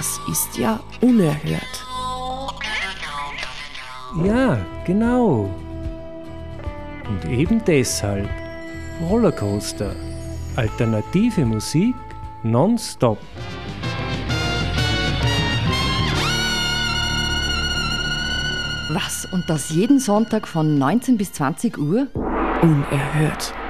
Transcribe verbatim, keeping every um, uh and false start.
Das ist ja unerhört. Ja, genau. Und eben deshalb Rollercoaster. Alternative Musik nonstop. Was? Und das jeden Sonntag von neunzehn bis zwanzig Uhr? Unerhört.